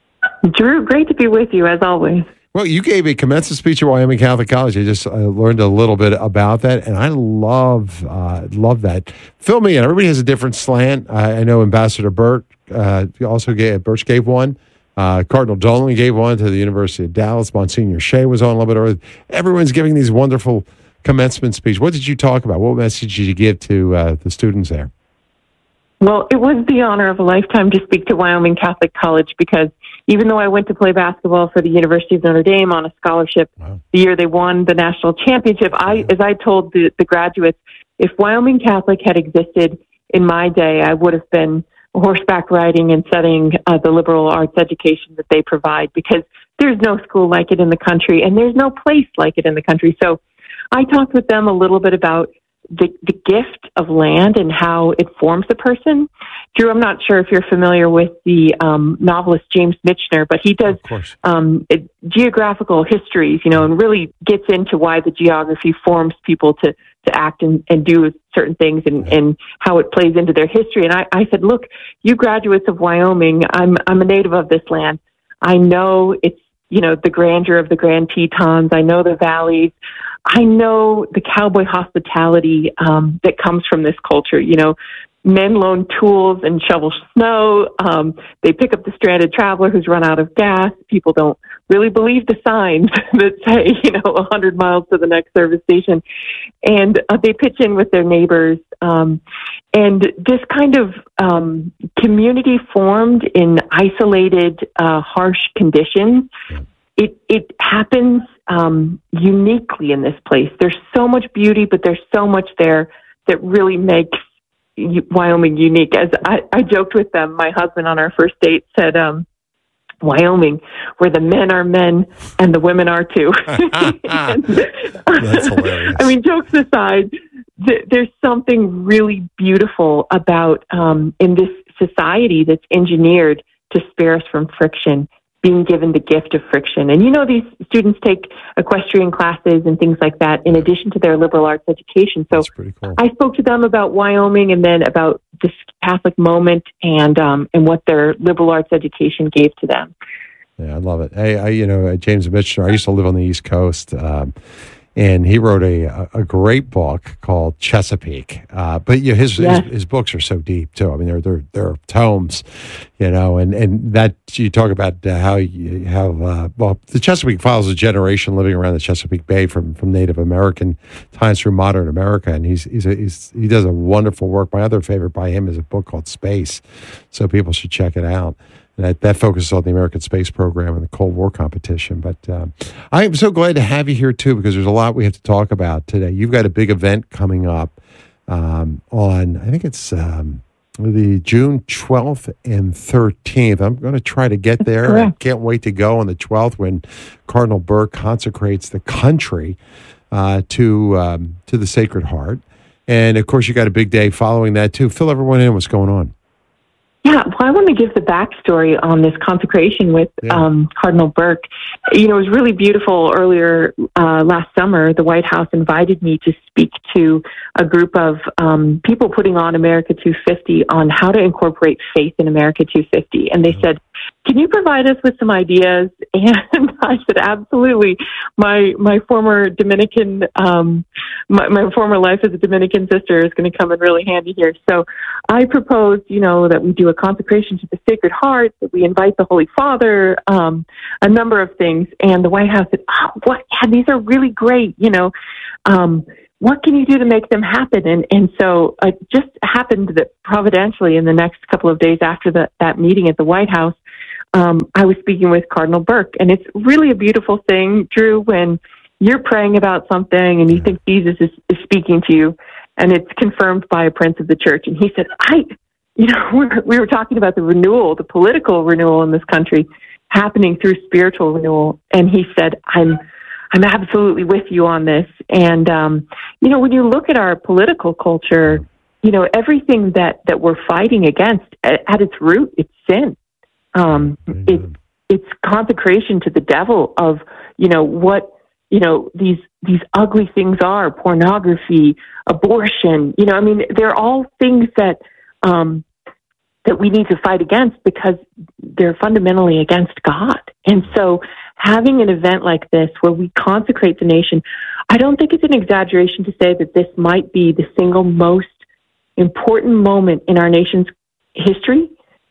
Drew, great to be with you, as always. Well, you gave a commencement speech at Wyoming Catholic College. I just uh, learned a little bit about that, and I love uh, love that. Fill me in. Everybody has a different slant. I, I know Ambassador Burt uh, also gave, Birch gave one. Uh, Cardinal Dolan gave one to the University of Dallas. Monsignor Shea was on a little bit earlier. Everyone's giving these wonderful commencement speech. What did you talk about? What message did you give to uh, the students there? Well, it was the honor of a lifetime to speak to Wyoming Catholic College because even though I went to play basketball for the University of Notre Dame on a scholarship wow. the year they won the national championship, I, as I told the, the graduates, if Wyoming Catholic had existed in my day, I would have been horseback riding and studying uh, the liberal arts education that they provide because there's no school like it in the country and there's no place like it in the country. So I talked with them a little bit about the, the gift of land and how it forms a person. Drew, I'm not sure if you're familiar with the um, novelist James Michener, but he does um, it, geographical histories, you know, and really gets into why the geography forms people to, to act and, and do certain things and, and how it plays into their history. And I, I said, look, you graduates of Wyoming, I'm, I'm a native of this land. I know it's, you know, the grandeur of the Grand Tetons. I know the valleys. I know the cowboy hospitality um, that comes from this culture. You know, men loan tools and shovel snow. Um, they pick up the stranded traveler who's run out of gas. People don't really believe the signs that say, you know, one hundred miles to the next service station. And uh, they pitch in with their neighbors. Um, and this kind of um, community formed in isolated, uh, harsh conditions. It, it happens um, uniquely in this place. There's so much beauty, but there's so much there that really makes Wyoming unique. As I, I joked with them, my husband on our first date said, um, Wyoming, where the men are men and the women are too. and, That's hilarious. I mean, jokes aside, th- there's something really beautiful about um, in this society that's engineered to spare us from friction, being given the gift of friction. And you know, these students take equestrian classes and things like that in addition to their liberal arts education. So cool. I spoke to them about Wyoming and then about this Catholic moment and um, and what their liberal arts education gave to them. Yeah, I love it. Hey, I, you know, James Michener, I used to live on the East Coast, um, and he wrote a a great book called Chesapeake. Uh, but you know, his, yes. his his books are so deep too. I mean, they're they're they're tomes, you know, and, and that you talk about uh, how you have uh, well, the Chesapeake follows a generation living around the Chesapeake Bay from, from Native American times through modern America, and he's he's, a, he's he does a wonderful work. My other favorite by him is a book called Space, so people should check it out. And that, that focuses on the American space program and the Cold War competition. But um, I am so glad to have you here, too, because there's a lot we have to talk about today. You've got a big event coming up um, on, I think it's um, the June twelfth and thirteenth. I'm going to try to get there. I can't wait to go on the twelfth when Cardinal Burke consecrates the country uh, to um, to the Sacred Heart. And, of course, you got a big day following that, too. Fill everyone in. What's going on? Yeah, well, I want to give the backstory on this consecration with yeah. um, Cardinal Burke. You know, it was really beautiful. Earlier uh, last summer, the White House invited me to speak to a group of um, people putting on America two fifty on how to incorporate faith in America two fifty. And they said, can you provide us with some ideas? And I said, absolutely. My my former Dominican, um, my, my former life as a Dominican sister is going to come in really handy here. So I proposed, you know, that we do a consecration to the Sacred Heart, that we invite the Holy Father, um, a number of things. And the White House said, oh, what? Yeah, these are really great, you know. Um, what can you do to make them happen? And and so it just happened that providentially in the next couple of days after the, that meeting at the White House, um, I was speaking with Cardinal Burke. And it's really a beautiful thing, Drew, when you're praying about something and you think Jesus is, is speaking to you, and it's confirmed by a prince of the church. And he said, I, you know, we were, we were talking about the renewal, the political renewal in this country happening through spiritual renewal. And he said, I'm I'm absolutely with you on this. And, um, you know, when you look at our political culture, you know, everything that, that we're fighting against at, at its root, it's sin. Um, it, it's consecration to the devil of, you know, what, you know, these, these ugly things are: pornography, abortion, you know, I mean, they're all things that, um, that we need to fight against because they're fundamentally against God. And so having an event like this where we consecrate the nation, I don't think it's an exaggeration to say that this might be the single most important moment in our nation's history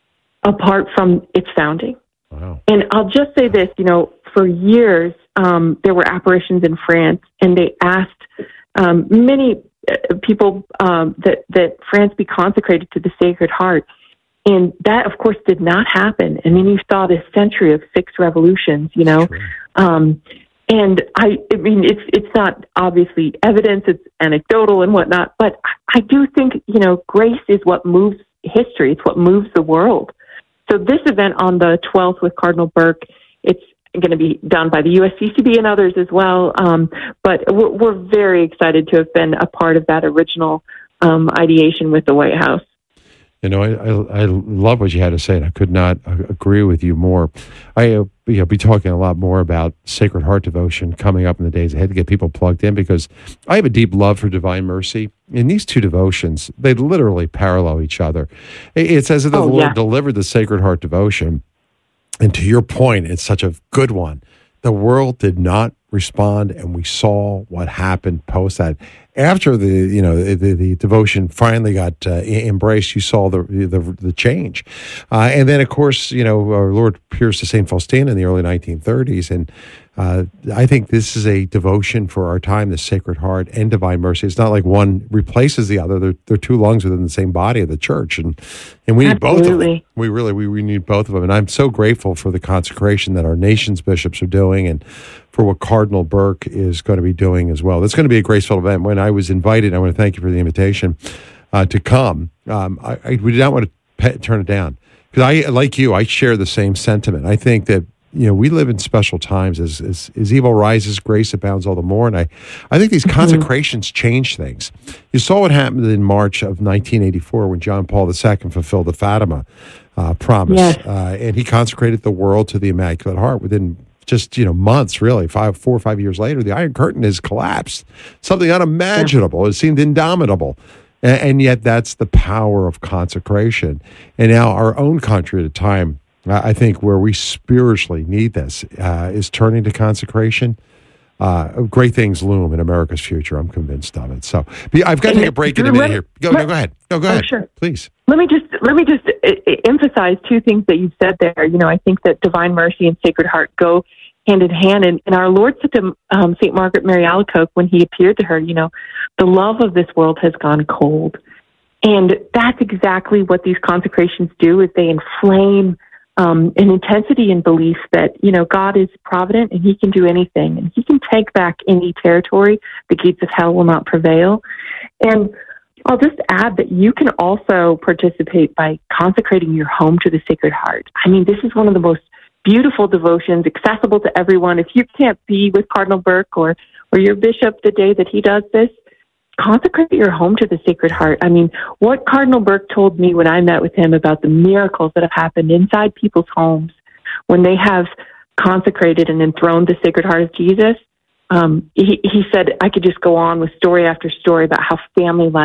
apart from its founding. Wow. And I'll just say this, you know, for years, um, there were apparitions in France, and they asked um, many uh, people um, that, that France be consecrated to the Sacred Heart. And that, of course, did not happen. And then you saw this century of six revolutions, you know. Sure. Um, and I, I mean, it's it's not obviously evidence, it's anecdotal and whatnot, but I do think, you know, grace is what moves history. It's what moves the world. So this event on the twelfth with Cardinal Burke, it's going to be done by the U S C C B and others as well. Um, but we're, we're very excited to have been a part of that original um, ideation with the White House. You know, I, I I love what you had to say, and I could not agree with you more. I uh, you know, be talking a lot more about Sacred Heart devotion coming up in the days ahead to get people plugged in, because I have a deep love for Divine Mercy. In these two devotions, they literally parallel each other. It's as if the oh, Lord yeah. delivered the Sacred Heart devotion, and to your point, it's such a good one. The world did not respond, and we saw what happened post that. After the you know the, the devotion finally got uh, embraced, you saw the the, the change, uh, and then of course you know our Lord appears to Saint Faustina in the early nineteen thirties, and uh, I think this is a devotion for our time: the Sacred Heart and Divine Mercy. It's not like one replaces the other; they're, they're two lungs within the same body of the Church, and and we need Absolutely. both of them. We really we, we need both of them, and I'm so grateful for the consecration that our nation's bishops are doing, and for what Cardinal Burke is going to be doing as well. It's going to be a graceful event. When I was invited, I want to thank you for the invitation uh, to come. Um, I, I we did not want to pe- turn it down, because I, like you, I share the same sentiment. I think that you know we live in special times. As as, as evil rises, grace abounds all the more. And I, I think these consecrations mm-hmm. change things. You saw what happened in March of nineteen eighty-four when John Paul the Second fulfilled the Fatima uh, promise, yes. uh, and he consecrated the world to the Immaculate Heart within just, you know, months, really, five, four or five years later. The Iron Curtain has collapsed. Something unimaginable. It seemed indomitable. And, and yet that's the power of consecration. And now our own country at a time, I think, where we spiritually need this, uh, is turning to consecration. Uh, great things loom in America's future. I'm convinced of it. So I've got to take a break in a minute here. Go, no, go ahead. No, go oh, ahead. Sure. Please. Let me just let me just uh, emphasize two things that you've said there. You know, I think that Divine Mercy and Sacred Heart go hand in hand. And, and our Lord said to um, Saint Margaret Mary Alacoque when he appeared to her, you know, the love of this world has gone cold. And that's exactly what these consecrations do, is they inflame um, an intensity in belief that, you know, God is provident and he can do anything. And he can take back any territory. The gates of hell will not prevail. And I'll just add that you can also participate by consecrating your home to the Sacred Heart. I mean, this is one of the most beautiful devotions, accessible to everyone. If you can't be with Cardinal Burke or, or your bishop the day that he does this, consecrate your home to the Sacred Heart. I mean, what Cardinal Burke told me when I met with him about the miracles that have happened inside people's homes when they have consecrated and enthroned the Sacred Heart of Jesus, um, he, he said I could just go on with story after story about how family life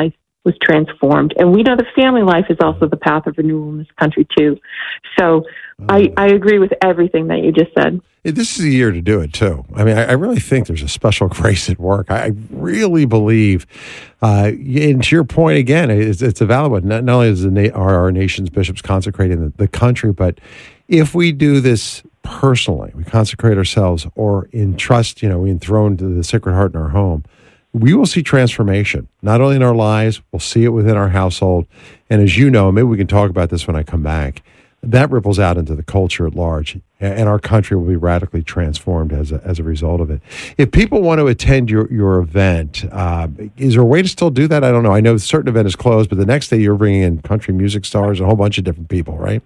was transformed. And we know that family life is also the path of renewal in this country, too. So I, I agree with everything that you just said. This is a year to do it, too. I mean, I, I really think there's a special grace at work. I, I really believe, uh, and to your point again, it's, it's a valid one. Not, not only is the na- are our nation's bishops consecrating the, the country, but if we do this personally, we consecrate ourselves or entrust, you know, we enthrone to the Sacred Heart in our home, we will see transformation, not only in our lives, we'll see it within our household. And as you know, maybe we can talk about this when I come back, that ripples out into the culture at large, and our country will be radically transformed as a, as a result of it. If people want to attend your, your event, uh, is there a way to still do that? I don't know. I know a certain event is closed, but the next day you're bringing in country music stars, a whole bunch of different people, right?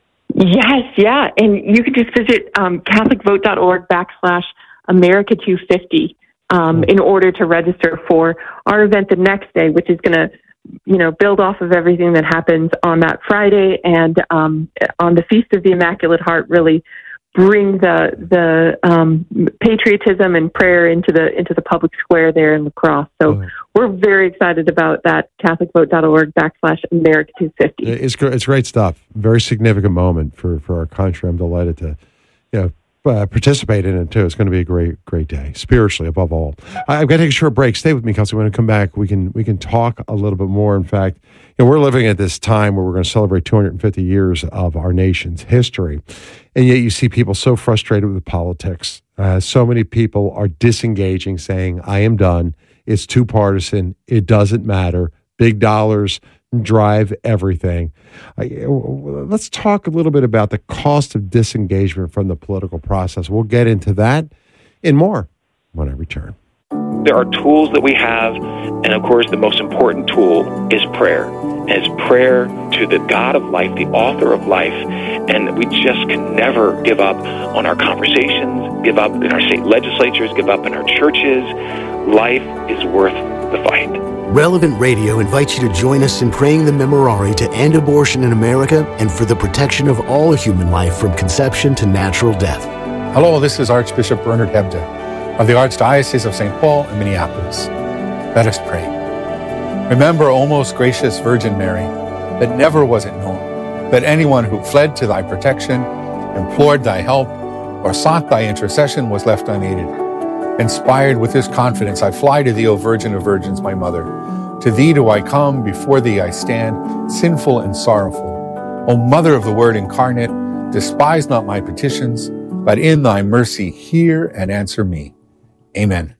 Yes, yeah. And you can just visit um, catholicvote.org backslash America two fifty um, in order to register for our event the next day, which is going to, you know, build off of everything that happens on that Friday, and um, on the Feast of the Immaculate Heart, really bring the the um, patriotism and prayer into the into the public square there in La Crosse. So oh. we're very excited about that. catholicvote.org backslash America two fifty. It's it's great stuff. Very significant moment for, for our country. I'm delighted to, you know, Uh, participate in it too. It's going to be a great, great day, spiritually above all. I, I've got to take a short break. Stay with me, Kelsey. When I come back, we can we can talk a little bit more. In fact, you know, we're living at this time where we're going to celebrate two hundred fifty years of our nation's history, and yet you see people so frustrated with politics. Uh, so many people are disengaging, saying, "I am done. It's too partisan. It doesn't matter. Big dollars drive everything." I, let's talk a little bit about the cost of disengagement from the political process. We'll get into that and more when I return. There are tools that we have, and of course the most important tool is prayer. And it's prayer to the God of life, the author of life, and we just can never give up on our conversations, give up in our state legislatures, give up in our churches. Life is worth the fight. Relevant Radio invites you to join us in praying the Memorare to end abortion in America and for the protection of all human life from conception to natural death. Hello, this is Archbishop Bernard Hebda of the Archdiocese of Saint Paul and Minneapolis. Let us pray. Remember, O most gracious Virgin Mary, that never was it known that anyone who fled to thy protection, implored thy help, or sought thy intercession was left unaided. Inspired with this confidence, I fly to thee, O Virgin of Virgins, my mother. To thee do I come, before thee I stand, sinful and sorrowful. O Mother of the Word incarnate, despise not my petitions, but in thy mercy hear and answer me. Amen.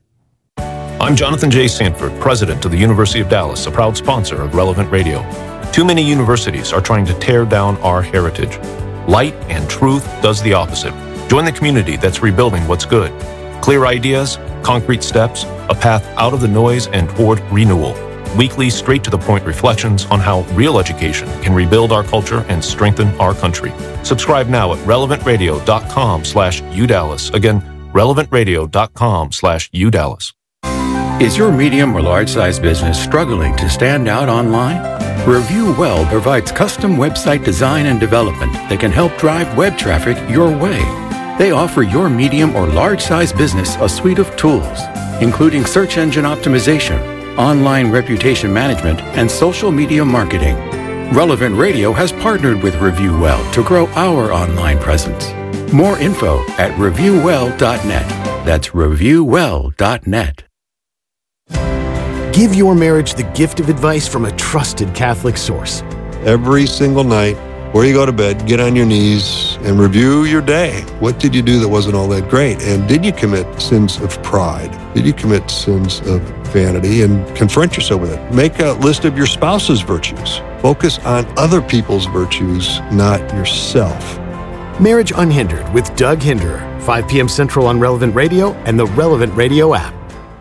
I'm Jonathan J. Sanford, president of the University of Dallas, a proud sponsor of Relevant Radio. Too many universities are trying to tear down our heritage. Light and truth does the opposite. Join the community that's rebuilding what's good. Clear ideas, concrete steps, a path out of the noise and toward renewal. Weekly, straight-to-the-point reflections on how real education can rebuild our culture and strengthen our country. Subscribe now at relevantradio.com slash UDallas. Again, relevantradio.com slash UDallas. Is your medium or large-size business struggling to stand out online? Review Well provides custom website design and development that can help drive web traffic your way. They offer your medium or large-size business a suite of tools, including search engine optimization, online reputation management, and social media marketing. Relevant Radio has partnered with Review Well to grow our online presence. More info at review well dot net. That's review well dot net. Give your marriage the gift of advice from a trusted Catholic source. Every single night, before you go to bed, get on your knees and review your day. What did you do that wasn't all that great? And did you commit sins of pride? Did you commit sins of vanity? And confront yourself with it. Make a list of your spouse's virtues. Focus on other people's virtues, not yourself. Marriage Unhindered with Doug Hinderer, five p.m. Central on Relevant Radio and the Relevant Radio app.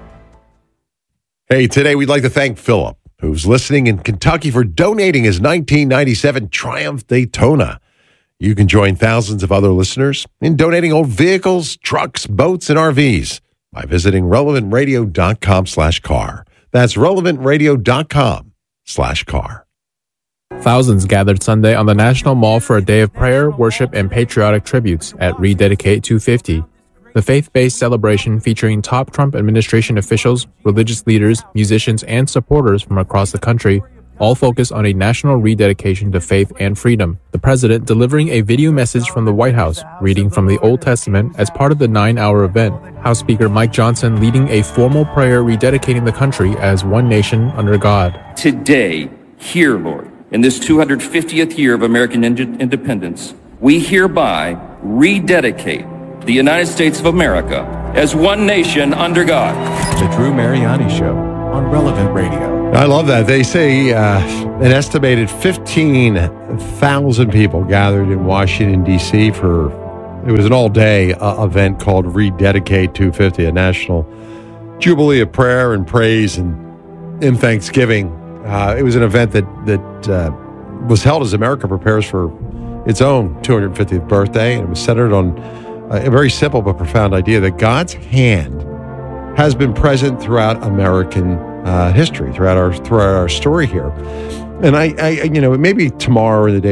Hey, today we'd like to thank Philip, who's listening in Kentucky, for donating his nineteen ninety-seven Triumph Daytona. You can join thousands of other listeners in donating old vehicles, trucks, boats, and R Vs by visiting relevantradio.com slash car. That's relevantradio.com slash car. Thousands gathered Sunday on the National Mall for a day of prayer, worship, and patriotic tributes at Rededicate two fifty. The faith-based celebration, featuring top Trump administration officials, religious leaders, musicians, and supporters from across the country, all focus on a national rededication to faith and freedom. The president delivering a video message from the White House, reading from the Old Testament as part of the nine-hour event. House Speaker Mike Johnson leading a formal prayer rededicating the country as one nation under God. Today, here, Lord, in this two hundred fiftieth year of American ind- independence, we hereby rededicate the United States of America as one nation under God. The Drew Mariani Show on Relevant Radio. I love that. They say uh, an estimated fifteen thousand people gathered in Washington, D C for, it was an all-day uh, event called Rededicate two fifty, a national jubilee of prayer and praise and in Thanksgiving. Uh, it was an event that, that uh, was held as America prepares for its own two hundred fiftieth birthday, and it was centered on a very simple but profound idea that God's hand has been present throughout American uh, history, throughout our throughout our story here. And I, I, you know, maybe tomorrow or the day